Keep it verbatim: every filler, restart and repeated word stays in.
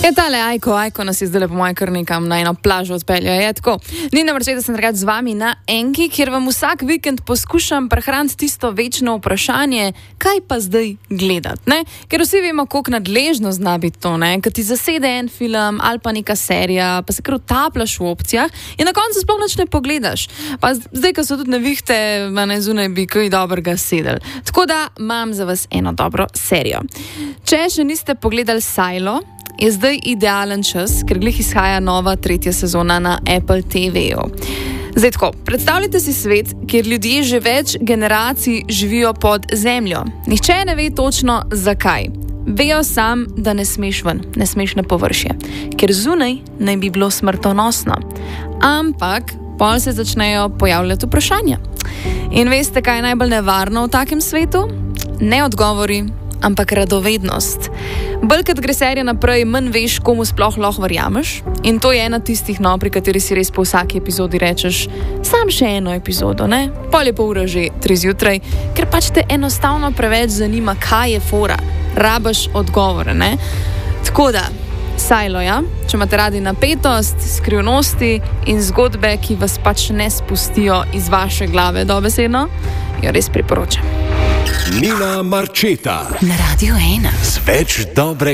Je tale Ajko, Ajko nas je zdaj po mojem kar nekam na eno plažo odpelja, je tako. Nina Marčeta sem drugače z vami na Enki, kjer vam vsak vikend poskušam prehraniti tisto večno vprašanje, kaj pa zdaj gledati, ne? Ker vsi vemo, koliko nadležno zna biti to, ne? Kad ti zasede en film ali pa neka serija, pa se kar utaplaš v opcijah in na koncu sploh nič ne pogledaš. Pa zdaj, ko so tudi nevihte, ne zunaj bi kaj dobrega sedel. Tako da imam za vas eno dobro serijo. Če še niste pogledali Silo, je zdaj idealen čas, ker glih izhaja nova tretja sezona na Apple T V-ju. Zdaj tako, predstavljajte si svet, kjer ljudje že več generacij živijo pod zemljo. Nihče ne ve točno zakaj. Vejo sam, da ne smeš ven, ne smeš na površje, ker zunaj naj bi bilo smrtonosno. Ampak pol se začnejo pojavljati vprašanja. In veste, kaj je najbolj nevarno v takem svetu? Ne odgovori, ampak radovednost. Bolj kot gre serija naprej, manj veš, komu sploh lahko verjameš. In to je ena tistih, no, pri kateri si res po vsaki epizodi rečeš, sam še eno epizodo, ne? Pol je pol ura že tri zjutraj, ker pač te enostavno preveč zanima, kaj je fora. Rabaš odgovore, ne? Tako da, Silo, ja? Če imate radi napetost, skrivnosti in zgodbe, ki vas pač ne spustijo iz vaše glave dobesedno, jo res priporočam. Nina Marčeta na Radio ena. Z več dobre